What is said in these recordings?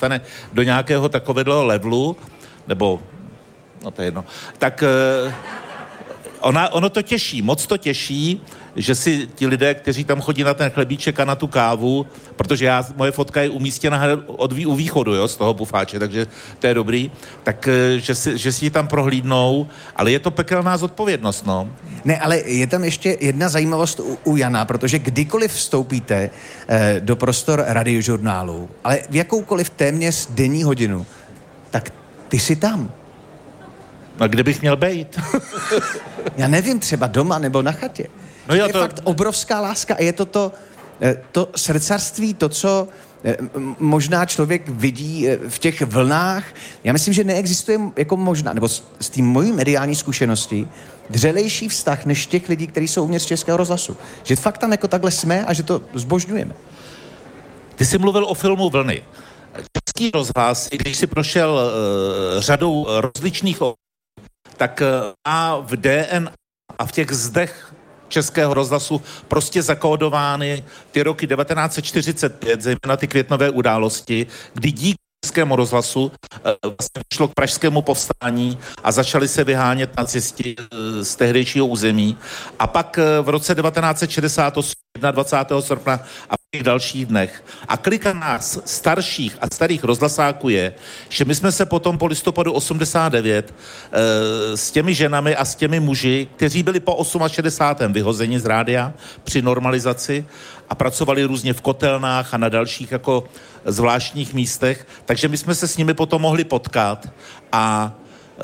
dostane do nějakého takového levelu, nebo, no to je jedno, tak ono to těší, moc to těší, že si ti lidé, kteří tam chodí na ten chlebíček a na tu kávu, protože moje fotka je umístěna u východu, jo, z toho bufáče, takže to je dobrý, tak že si ji tam prohlídnou, ale je to pekelná zodpovědnost, no. Ne, ale je tam ještě jedna zajímavost u Jana, protože kdykoliv vstoupíte do prostor Radiožurnálu, ale v jakoukoliv téměř denní hodinu, tak ty jsi tam. A kde bych měl bejt? Já nevím, třeba doma nebo na chatě. No jo, to je fakt obrovská láska a je to srdcařství, to, co možná člověk vidí v těch vlnách. Já myslím, že neexistuje jako možná, nebo s tím mojí mediální zkušeností, dřelejší vztah než těch lidí, kteří jsou uvnitř Českého rozhlasu. Že fakt tam jako takhle jsme a že to zbožňujeme. Ty jsi mluvil o filmu Vlny. Český rozhlas, když si prošel řadou rozličných, tak má v DNA a v těch zdech Českého rozhlasu prostě zakódovány ty roky 1945, zejména ty květnové události, kdy díky Českému rozhlasu vlastně šlo k pražskému povstání a začali se vyhánět nacisti z tehdejšího území. A pak v roce 1968, 21. srpna a v těch dalších dnech. A klika nás starších a starých rozhlasáků je, že my jsme se potom po listopadu 89 s těmi ženami a s těmi muži, kteří byli po 68. vyhozeni z rádia při normalizaci a pracovali různě v kotelnách a na dalších jako zvláštních místech, takže my jsme se s nimi potom mohli potkat a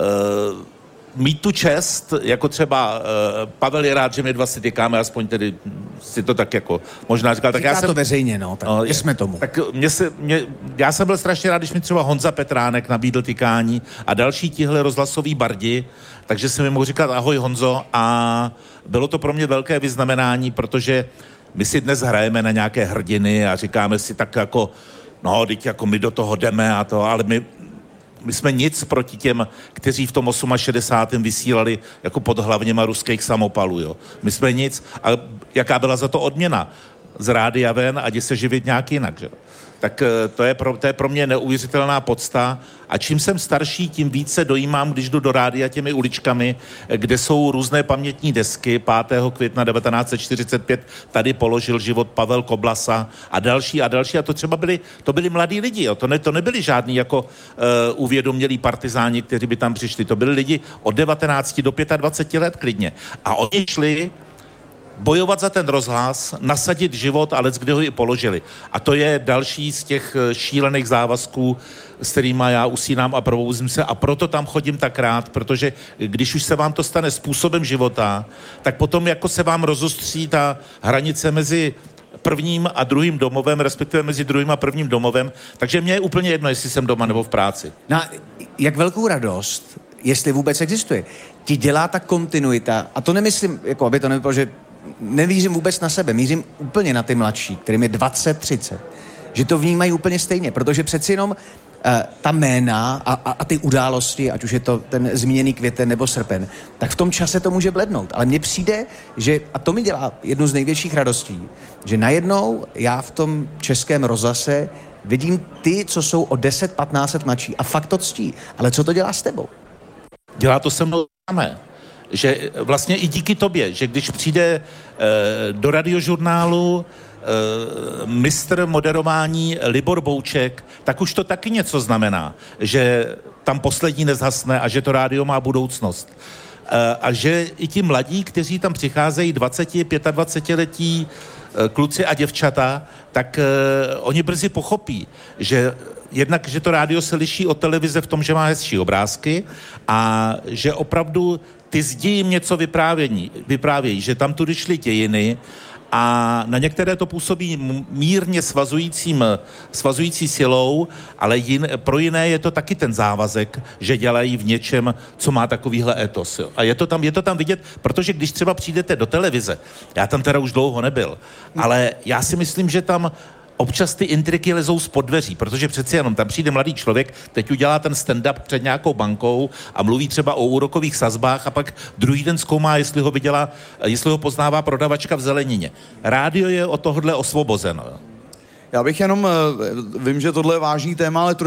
mít tu čest, jako třeba Pavel je rád, že my dva si tykáme, aspoň tedy si to tak jako možná říkal. Tak já jsem to veřejně, no, tak jsme tomu. Tak já jsem byl strašně rád, když mi třeba Honza Petránek nabídl tykání a další tihle rozhlasoví bardi, takže jsem mi mohl říkat ahoj Honzo a bylo to pro mě velké vyznamenání, protože my si dnes hrajeme na nějaké hrdiny a říkáme si tak jako, no, teď jako my do toho jdeme a to, ale my jsme nic proti těm, kteří v tom 68. vysílali jako pod hlavněma ruských samopalů, jo. My jsme nic. A jaká byla za to odměna? Z rádia ven a jdi se živit nějak jinak, že? Tak to je pro mě neuvěřitelná podsta a čím jsem starší, tím více dojímám, když jdu do rádia těmi uličkami, kde jsou různé pamětní desky. 5. května 1945 tady položil život Pavel Koblasa a další a to třeba byli mladí lidi, jo. To nebyli žádní jako uvědomělí partizáni, kteří by tam přišli. To byli lidi od 19 do 25 let klidně. A oni šli bojovat za ten rozhlas, nasadit život a leckdy ho i položili. A to je další z těch šílených závazků, s kterými já usínám a probouzím se a proto tam chodím tak rád, protože když už se vám to stane způsobem života, tak potom jako se vám rozostří ta hranice mezi prvním a druhým domovem, respektive mezi druhým a prvním domovem, takže mně je úplně jedno, jestli jsem doma nebo v práci. No, jak velkou radost, jestli vůbec existuje, ti dělá ta kontinuita, a to nemyslím, jako aby to nebylo, že nemířím vůbec na sebe, mířím úplně na ty mladší, kterým je 20, 30, že to vnímají úplně stejně, protože přeci jenom ta jména a ty události, ať už je to ten zmíněný květen nebo srpen, tak v tom čase to může blednout. Ale mně přijde, že, a to mi dělá jednu z největších radostí, že najednou já v tom Českém rozhlase vidím ty, co jsou o 10-15 let mladší a fakt to ctí. Ale co to dělá s tebou? Dělá to se mnou samé. Že vlastně i díky tobě, že když přijde do Radiožurnálu mistr moderování Libor Bouček, tak už to taky něco znamená, že tam poslední nezhasne a že to rádio má budoucnost. A že i ti mladí, kteří tam přicházejí 20, 25letí kluci a děvčata, tak oni brzy pochopí, že jednak, že to rádio se liší od televize v tom, že má hezčí obrázky a že opravdu ty zdi jim něco vyprávějí, že tam tudy šly dějiny a na některé to působí mírně svazující silou, ale pro jiné je to taky ten závazek, že dělají v něčem, co má takovýhle etos. Jo. A je to tam vidět, protože když třeba přijdete do televize, já tam teda už dlouho nebyl, ale já si myslím, že tam občas ty intriky lezou spod dveří, protože přeci jenom tam přijde mladý člověk, teď udělá ten stand-up před nějakou bankou a mluví třeba o úrokových sazbách a pak druhý den zkoumá, jestli ho poznává prodavačka v zelenině. Rádio je od tohohle osvobozeno. Já bych jenom, vím, že tohle je vážný téma, ale